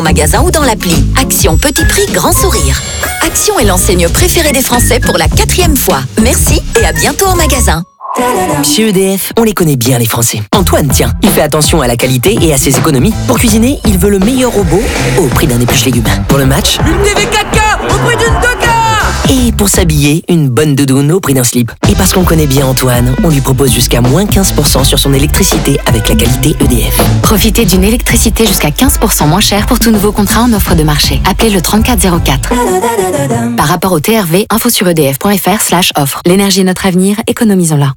En magasin ou dans l'appli. Action petit prix, grand sourire. Action est l'enseigne préférée des Français pour la 4e fois. Merci et à bientôt en magasin. Chez EDF, on les connaît bien les Français. Antoine, tiens, il fait attention à la qualité et à ses économies. Pour cuisiner, il veut le meilleur robot au prix d'un épluche légumes. Pour le match, une TV 4K au prix d'une 2K. Et pour s'habiller, une bonne doudoune au prix d'un slip. Et parce qu'on connaît bien Antoine, on lui propose jusqu'à moins 15% sur son électricité avec la qualité EDF. Profitez d'une électricité jusqu'à 15% moins chère pour tout nouveau contrat en offre de marché. Appelez le 3404. Par rapport au TRV, info sur edf.fr/offre. L'énergie est notre avenir, économisons-la.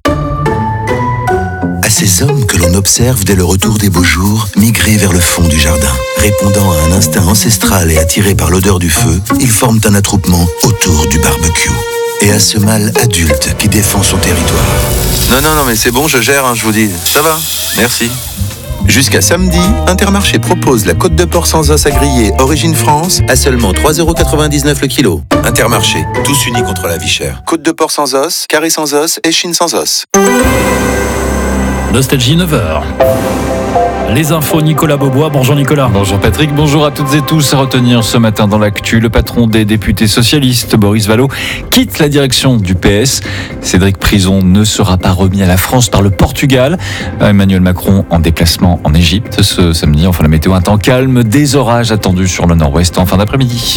À ces hommes que l'on observe dès le retour des beaux jours, migrer vers le fond du jardin. Répondant à un instinct ancestral et attirés par l'odeur du feu, ils forment un attroupement autour du barbecue. Et à ce mâle adulte qui défend son territoire. Non, mais c'est bon, je gère, je vous dis. Ça va, merci. Jusqu'à samedi, Intermarché propose la côte de porc sans os à griller Origine France à seulement 3,99€ le kilo. Intermarché, tous unis contre la vie chère. Côte de porc sans os, carré sans os et chine sans os. Nostalgie 9h. Les infos, Nicolas Beaubois. Bonjour Nicolas. Bonjour Patrick, bonjour à toutes et tous. À retenir ce matin dans l'actu, le patron des députés socialistes, Boris Vallaud, quitte la direction du PS. Cédric Prison ne sera pas remis à la France par le Portugal. Emmanuel Macron en déplacement en Égypte ce samedi. Enfin, la météo, un temps calme, des orages attendus sur le nord-ouest en fin d'après-midi.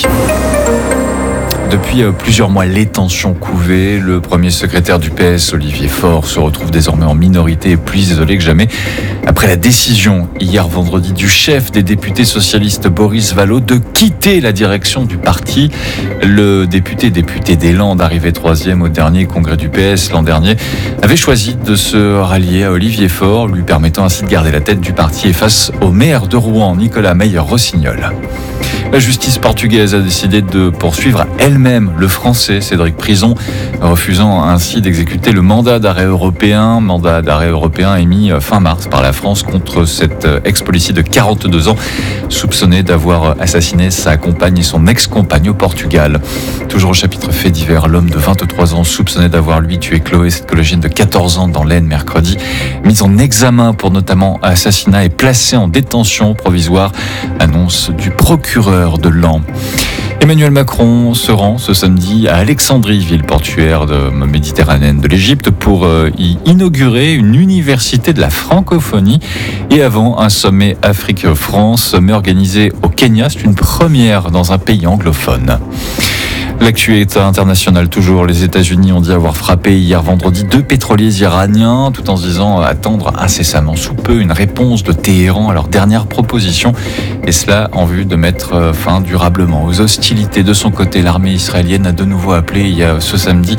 Depuis plusieurs mois, les tensions couvaient. Le premier secrétaire du PS, Olivier Faure, se retrouve désormais en minorité et plus isolé que jamais. Après la décision, hier vendredi, du chef des députés socialistes, Boris Vallaud, de quitter la direction du parti. Le député des Landes, arrivé 3e au dernier congrès du PS l'an dernier, avait choisi de se rallier à Olivier Faure, lui permettant ainsi de garder la tête du parti et face au maire de Rouen, Nicolas Meyer-Rossignol. La justice portugaise a décidé de poursuivre elle-même le français Cédric Prison, refusant ainsi d'exécuter le mandat d'arrêt européen émis fin mars par la France contre cet ex-policier de 42 ans, soupçonné d'avoir assassiné sa compagne et son ex-compagne au Portugal. Toujours au chapitre fait divers, l'homme de 23 ans soupçonné d'avoir tué Chloé, cette collégienne de 14 ans dans l'Aisne mercredi, mis en examen pour notamment assassinat et placé en détention provisoire, annonce du procureur de Laon. Emmanuel Macron se rend ce samedi à Alexandrie, ville portuaire méditerranéenne de l'Égypte, pour y inaugurer une université de la francophonie et avant un sommet Afrique-France, sommet organisé au Kenya. C'est une première dans un pays anglophone. L'actu est international toujours. Les États-Unis ont dit avoir frappé hier vendredi 2 pétroliers iraniens, tout en se disant attendre incessamment sous peu une réponse de Téhéran à leur dernière proposition. Et cela en vue de mettre fin durablement aux hostilités. De son côté, l'armée israélienne a de nouveau appelé ce samedi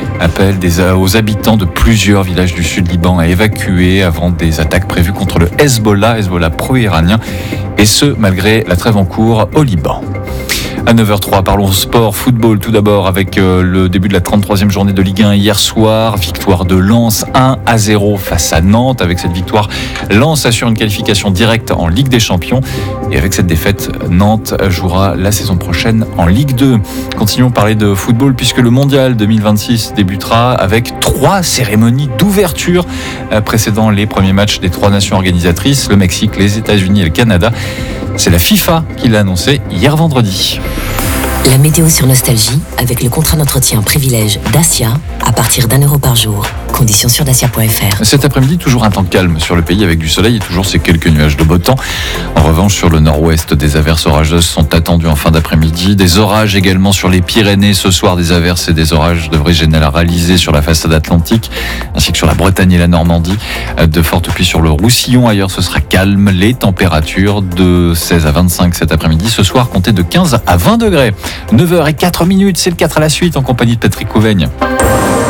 aux habitants de plusieurs villages du sud Liban à évacuer avant des attaques prévues contre le Hezbollah pro-iranien. Et ce, malgré la trêve en cours au Liban. À 9h03, parlons sport, football tout d'abord avec le début de la 33e journée de Ligue 1 hier soir. Victoire de Lens 1-0 face à Nantes. Avec cette victoire, Lens assure une qualification directe en Ligue des Champions. Et avec cette défaite, Nantes jouera la saison prochaine en Ligue 2. Continuons de parler de football puisque le Mondial 2026 débutera avec 3 cérémonies d'ouverture précédant les premiers matchs des 3 nations organisatrices, le Mexique, les États-Unis et le Canada. C'est la FIFA qui l'a annoncé hier vendredi. La météo sur Nostalgie avec le contrat d'entretien privilège Dacia à partir d'€1 par jour. Conditions sur dacia.fr. Cet après-midi, toujours un temps calme sur le pays avec du soleil et toujours ces quelques nuages de beau temps. En revanche, sur le nord-ouest, des averses orageuses sont attendues en fin d'après-midi. Des orages également sur les Pyrénées. Ce soir, des averses et des orages devraient généraliser sur la façade atlantique ainsi que sur la Bretagne et la Normandie. De fortes pluies sur le Roussillon. Ailleurs, ce sera calme. Les températures de 16 à 25 cet après-midi. Ce soir, comptez de 15 à 20 degrés. 9h04, c'est le 4 à la suite en compagnie de Patrick Couveigne.